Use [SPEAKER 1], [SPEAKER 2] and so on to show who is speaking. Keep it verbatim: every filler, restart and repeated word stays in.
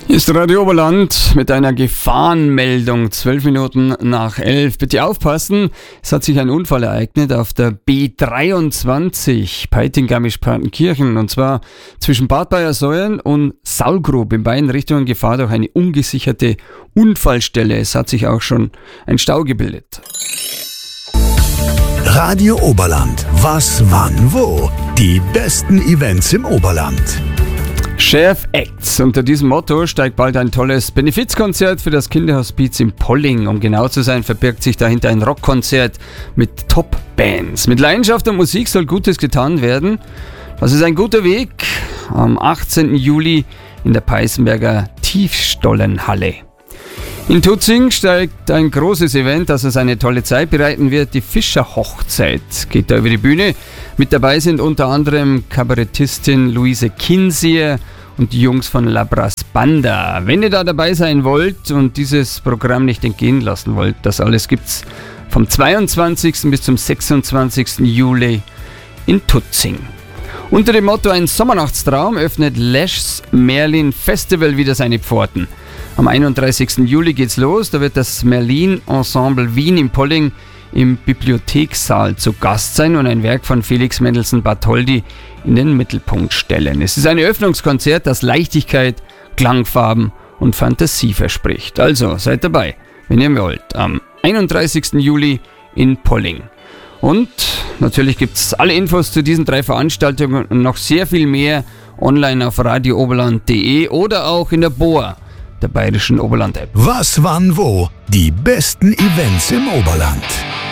[SPEAKER 1] Ist Radio Oberland mit einer Gefahrenmeldung, zwölf Minuten nach elf. Bitte aufpassen, es hat sich ein Unfall ereignet auf der B dreiundzwanzig Peiting-Garmisch-Partenkirchen, und zwar zwischen Bad Bayersoien und Saulgrub, in beiden Richtungen Gefahr durch eine ungesicherte Unfallstelle. Es hat sich auch schon ein Stau gebildet.
[SPEAKER 2] Radio Oberland. Was, wann, wo? Die besten Events im Oberland.
[SPEAKER 1] Chef Acts. Unter diesem Motto steigt bald ein tolles Benefizkonzert für das Kinderhospiz in Polling. Um genau zu sein, verbirgt sich dahinter ein Rockkonzert mit Top-Bands. Mit Leidenschaft und Musik soll Gutes getan werden. Das ist ein guter Weg. Am achtzehnten Juli in der Peißenberger Tiefstollenhalle. In Tutzing steigt ein großes Event, das uns eine tolle Zeit bereiten wird. Die Fischer-Hochzeit geht da über die Bühne. Mit dabei sind unter anderem Kabarettistin Luise Kinsier und die Jungs von Labras Banda. Wenn ihr da dabei sein wollt und dieses Programm nicht entgehen lassen wollt, das alles gibt's vom zweiundzwanzigsten bis zum sechsundzwanzigsten Juli in Tutzing. Unter dem Motto Ein Sommernachtstraum öffnet Lesch's Merlin Festival wieder seine Pforten. Am einunddreißigsten Juli geht's los, da wird das Merlin Ensemble Wien in Polling im Bibliothekssaal zu Gast sein und ein Werk von Felix Mendelssohn Bartholdy in den Mittelpunkt stellen. Es ist ein Eröffnungskonzert, das Leichtigkeit, Klangfarben und Fantasie verspricht. Also seid dabei, wenn ihr wollt, am einunddreißigsten Juli in Polling. Und natürlich gibt's alle Infos zu diesen drei Veranstaltungen und noch sehr viel mehr online auf radio oberland punkt de oder auch in der B O A, der Bayerischen Oberland-App.
[SPEAKER 2] Was, wann, wo? Die besten Events im Oberland.